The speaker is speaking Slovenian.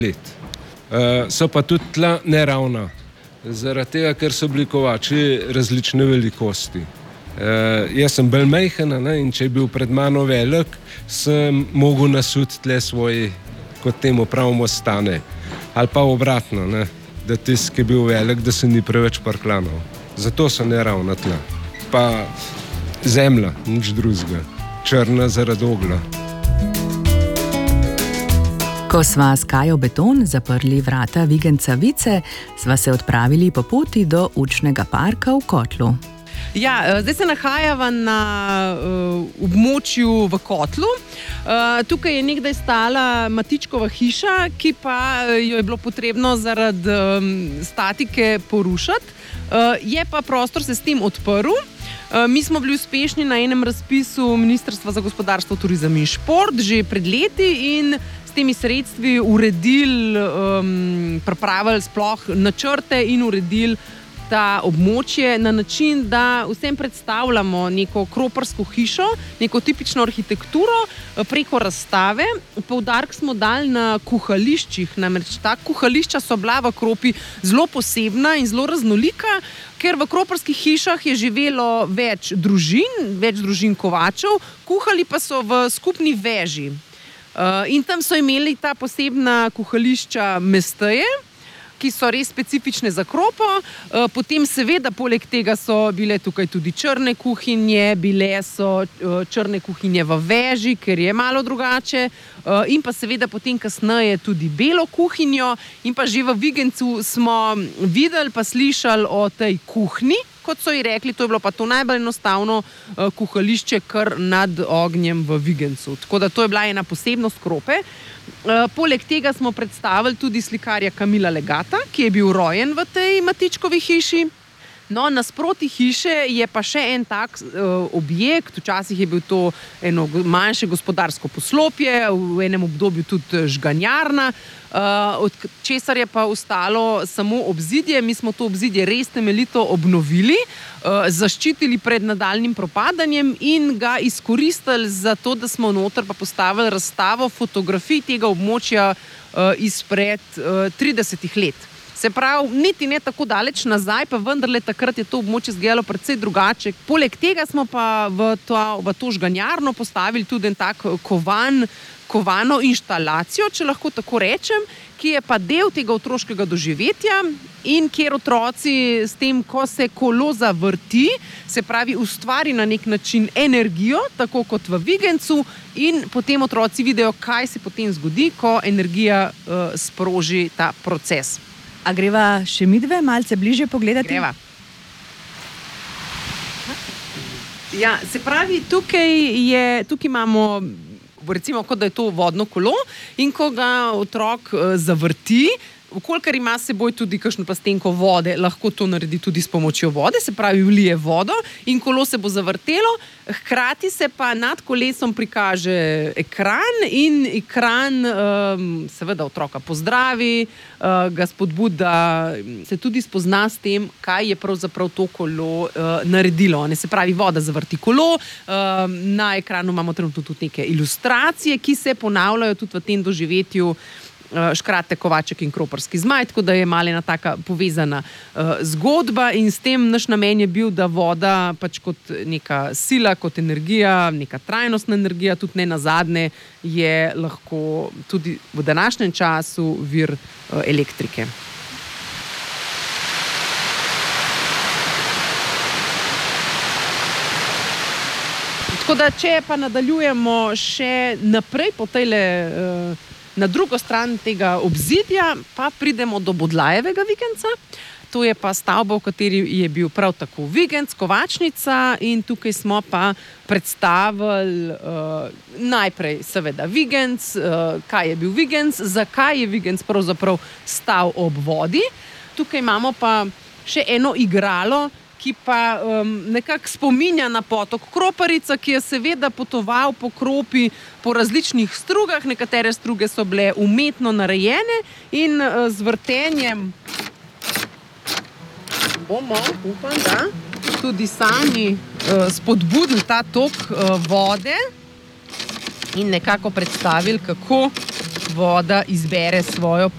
let. So pa tudi tla neravna, zaradi tega, ker so bili kovači različne velikosti. Jaz sem bolj majhen, in če je bil pred mano velik, sem mogel nasuti tle svoj, kot temu pravimo, stane. Ali pa obratno, da tisti, ki je bil velik, da se ni preveč parklanal. Zato so neravna tla. Pa zemlja, nič drugega. Črna zaradi ogla. Ko sva s Kajo Beton zaprli vrata Vigenca Vice, sva se odpravili po poti do učnega parka v Kotlu. Ja, zdaj se nahajava na območju v Kotlu. Tukaj je nekdaj stala Matičkova hiša, ki pa jo je bilo potrebno zaradi statike porušiti. Je pa prostor se s tem odprl. Mi smo bili uspešni na enem razpisu Ministrstva za gospodarstvo, turizem in šport že pred leti in s temi sredstvi uredili, pripravili sploh načrte in uredili ta območje na način, da vsem predstavljamo neko kroparsko hišo, neko tipično arhitekturo preko razstave. Poudarek smo dali na kuhališčih, namreč ta kuhališča so bila v Kropi zelo posebna in zelo raznolika, ker v kroparskih hišah je živelo več družin kovačev, kuhali pa so v skupni veži. In tam so imeli ta posebna kuhališča mesteje, ki so res specifične za Kropo. Potem seveda poleg tega so bile tukaj tudi črne kuhinje, bile so črne kuhinje v veži, ker je malo drugače, in pa seveda potem kasneje tudi belo kuhinjo. In pa že v Vigencu smo videli pa slišali o tej kuhinji, kot so ji rekli, to je bilo pa to najbolj enostavno kuhališče kar nad ognjem v Vigencu. Tako da to je bila ena posebnost Krope. Poleg tega smo predstavili tudi slikarja Kamila Legata, ki je bil rojen v tej Matičkovi hiši. No, nasproti hiše je pa še en tak objekt, včasih je bil to eno manjše gospodarsko poslopje, v enem obdobju tudi žganjarna, od česar je pa ostalo samo obzidje. Mi smo to obzidje res temeljito obnovili, zaščitili pred nadaljnjim propadanjem in ga izkoristili za to, da smo noter pa postavili razstavo fotografij tega območja izpred 30 let. Se pravi, niti ne tako daleč nazaj, pa vendarle takrat je to območje izgledalo precej drugače. Poleg tega smo pa v to žganjarno postavili tudi en tak kovano inštalacijo, če lahko tako rečem, ki je pa del tega otroškega doživetja in kjer otroci s tem, ko se kolo zavrti, se pravi, ustvari na nek način energijo, tako kot v Vigencu, in potem otroci vidijo, kaj se potem zgodi, ko energija sproži ta proces. A greva še midve malce bližje pogledati? Greva. Ja, se pravi, tukaj imamo, recimo, kot da je to vodno kolo, in ko ga otrok zavrti, vkolikor ima s seboj tudi kakšno plastenko vode, lahko to naredi tudi s pomočjo vode, se pravi, vlije vodo in kolo se bo zavrtelo, hkrati se pa nad kolesom prikaže ekran in ekran seveda otroka pozdravi, ga spodbudi, da se tudi spozna s tem, kaj je pravzaprav to kolo naredilo. Se pravi, voda zavrti kolo, na ekranu imamo trenutno tudi neke ilustracije, ki se ponavljajo tudi v tem doživetju Škrate, Kovaček in Kroparski zmaj, tako da je malo ena taka povezana zgodba in s tem naš namen je bil, da voda pač kot neka sila, kot energija, neka trajnostna energija, tudi ne nazadnje je lahko tudi v današnjem času vir elektrike. Tako da, če pa nadaljujemo še naprej po tejle na drugo stran tega obzidja, pa pridemo do Bodlajevega Vigenca. To je pa stavba, v kateri je bil prav tako Vigenc, kovačnica, in tukaj smo pa predstavili najprej seveda Vigenc, kaj je bil Vigenc, zakaj je Vigenc pravzaprav stal ob vodi. Tukaj imamo pa še eno igralo, ki pa nekako spominja na potok Kroparica, ki je seveda potoval po Kropi po različnih strugah. Nekatere struge so bile umetno narejene in z vrtenjem bomo, upam, da tudi sami spodbudili ta tok vode in nekako predstavili, kako voda izbere svojo